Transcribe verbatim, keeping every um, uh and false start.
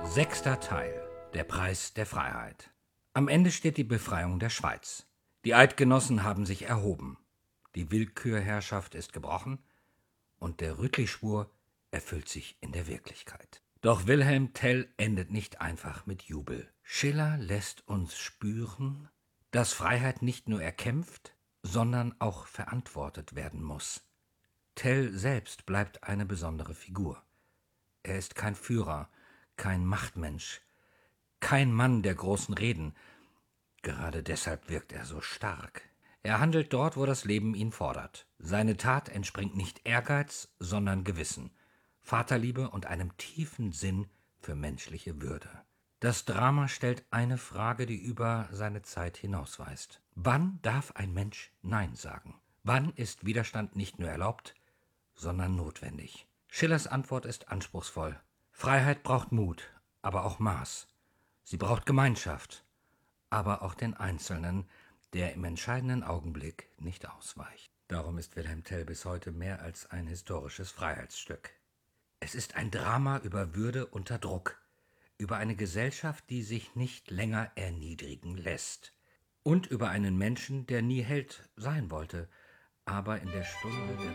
Sechster Teil. Der Preis der Freiheit. Am Ende steht die Befreiung der Schweiz. Die Eidgenossen haben sich erhoben. Die Willkürherrschaft ist gebrochen und der Rütli-Schwur erfüllt sich in der Wirklichkeit. Doch Wilhelm Tell endet nicht einfach mit Jubel. Schiller lässt uns spüren, dass Freiheit nicht nur erkämpft, sondern auch verantwortet werden muss. Tell selbst bleibt eine besondere Figur. Er ist kein Führer, kein Machtmensch, kein Mann der großen Reden. Gerade deshalb wirkt er so stark. Er handelt dort, wo das Leben ihn fordert. Seine Tat entspringt nicht Ehrgeiz, sondern Gewissen, Vaterliebe und einem tiefen Sinn für menschliche Würde. Das Drama stellt eine Frage, die über seine Zeit hinausweist. Wann darf ein Mensch Nein sagen? Wann ist Widerstand nicht nur erlaubt, sondern notwendig? Schillers Antwort ist anspruchsvoll. Freiheit braucht Mut, aber auch Maß. Sie braucht Gemeinschaft, aber auch den Einzelnen, der im entscheidenden Augenblick nicht ausweicht. Darum ist Wilhelm Tell bis heute mehr als ein historisches Freiheitsstück. Es ist ein Drama über Würde unter Druck, über eine Gesellschaft, die sich nicht länger erniedrigen lässt und über einen Menschen, der nie Held sein wollte, aber in der Stunde der